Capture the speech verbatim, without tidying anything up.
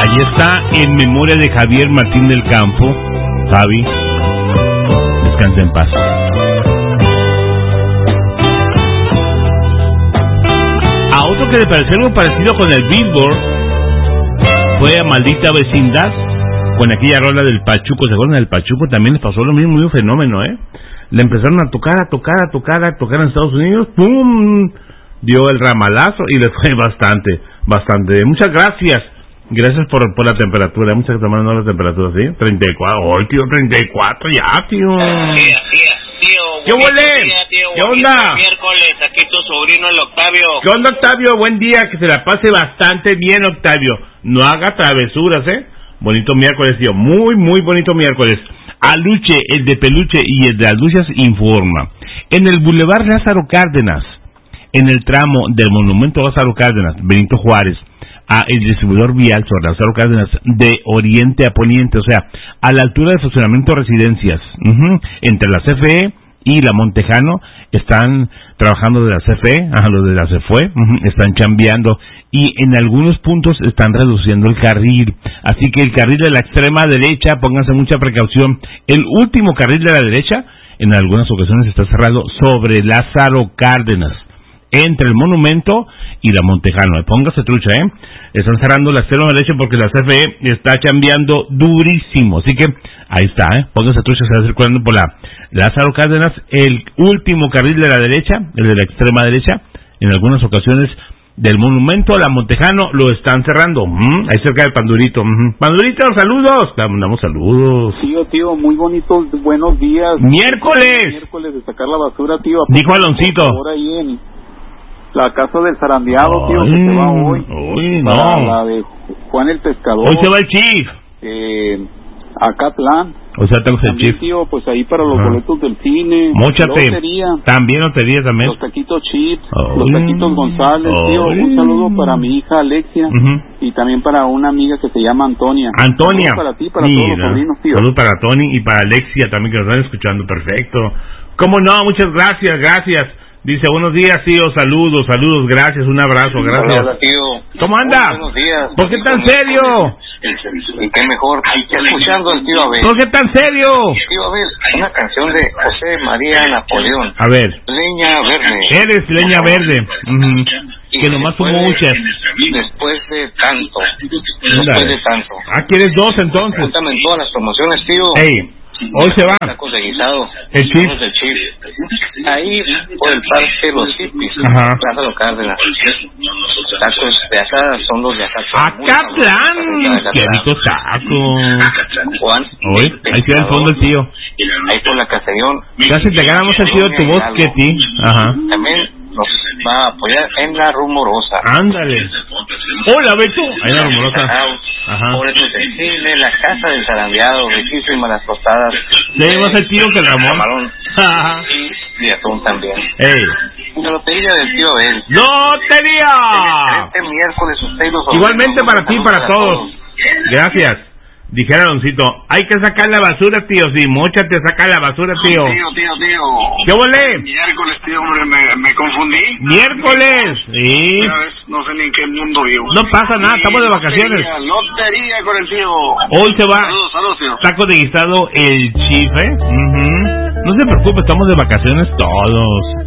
Ahí está, en memoria de Javier Martín del Campo. Javi, descansa en paz. A otro que le pareció algo parecido con el Billboard fue a Maldita Vecindad, con aquella rola del Pachuco. ¿Se acuerdan del Pachuco? También les pasó lo mismo, un fenómeno, ¿eh? Le empezaron a tocar, a tocar, a tocar, a tocar en Estados Unidos. ¡Pum! Dio el ramalazo y le fue bastante, bastante. Muchas gracias. Gracias por, por la temperatura. Muchas gracias por la temperatura, ¿sí? treinta y cuatro. ¡Ay, tío! treinta y cuatro ya, tío. Sí, así es, tío. ¿Qué huele? ¿Qué onda? Miércoles, aquí tu sobrino, el Octavio. ¿Qué onda, Octavio? Buen día, que se la pase bastante bien, Octavio. No haga travesuras, ¿eh? Bonito miércoles, tío. Muy, muy bonito miércoles. Aluche, el de Peluche y el de las luchas informa. En el Boulevard Lázaro Cárdenas, en el tramo del Monumento Lázaro Cárdenas, Benito Juárez, a el distribuidor vial sobre Lázaro Cárdenas, de oriente a poniente, o sea, a la altura del estacionamiento residencias, uh-huh, entre la C F E y la Montejano, están trabajando de la C F E, ajá, los de la C F E, uh-huh, están chambeando, y en algunos puntos están reduciendo el carril, así que el carril de la extrema derecha, pónganse mucha precaución. El último carril de la derecha, en algunas ocasiones está cerrado sobre Lázaro Cárdenas, entre el Monumento y la Montejano. Póngase trucha, ¿eh? Están cerrando la extrema derecha porque la C F E está chambeando durísimo, así que ahí está, ¿eh? Póngase trucha, se va circulando por la Lázaro Cárdenas, el último carril de la derecha, el de la extrema derecha, en algunas ocasiones del Monumento a la Montejano lo están cerrando, ¿Mm? ahí cerca del Pandurito. ¿Mm? Pandurito, saludos, le mandamos saludos. Tío, tío, muy bonitos, buenos días. Miércoles. Miércoles de sacar la basura, tío. Dijo Aloncito. Ahora ahí en la casa del zarandeado, tío, que se va hoy. Uy, no. La de Juan el Pescador. Hoy se va el Chief. Eh, a Catlán. O sea, tengo el Chief. Tío, pues ahí para los Ajá. boletos del cine. Móchate. Lotería. También lotería también. Los taquitos chips, Oh. los taquitos González, Oh. tío. Un saludo para mi hija Alexia, Uh-huh. y también para una amiga que se llama Antonia. Antonia. Saludos para ti, para Mira, todos los sobrinos, tío. Saludos para Tony y para Alexia también, que nos están escuchando. Perfecto. ¿Cómo no? Muchas gracias, gracias. Dice, buenos días, tío, saludos, saludos, gracias, un abrazo, gracias. Hola, tío. ¿Cómo anda? Muy buenos días. ¿Por qué tan serio? Y qué mejor, escuchando al tío Abel. ¿Por qué tan serio? Tío Abel, una canción de José María Napoleón. A ver. Leña Verde. Eres leña verde. Uh-huh. Que nomás fumó muchas. Después de tanto. Después Ándale. de tanto. Ah, ¿quieres dos entonces? Cuéntame en todas las promociones, tío. Ey, hoy se va. Tacos de guisado. El Chief. Tacos del Chief. Ahí, por el parque Los Hippies. Ajá. Lázaro Cárdenas. Tacos de asada son los de Acatlán. ¡Acatlán! ¡Qué rico taco! Juan. Oye, ahí queda el fondo el tío. Ahí por la Castellón. Casi te ganamos el tío de tu voz que ti. Ajá. También nos va a apoyar en La Rumorosa. Ándale. Hola, Beto. Ahí en La Rumorosa. Ajá. Boletos de cine, La Casa del Zarandeado, riquísimas las tostadas. Sí, más el tío que el Ramón. Camarón. Ajá. Y de atún también. Ey. La lotería del tío Abel. ¡Lotería! Este miércoles usted y los Igualmente para ti y para todos. Gracias. Dijera Doncito, hay que sacar la basura, tío. Sí, móchate, saca la basura, tío. Tío, tío, tío. ¿Qué volé? Miércoles, tío, hombre, me, me confundí. Miércoles. Sí. Ya ves, no sé ni en qué mundo vivo. No pasa nada, estamos de vacaciones. Lotería, lotería con el tío. Hoy se va. Saludos, saludos, tío. Taco de guisado el Chief, ¿eh? Uh-huh. No se preocupe, estamos de vacaciones todos.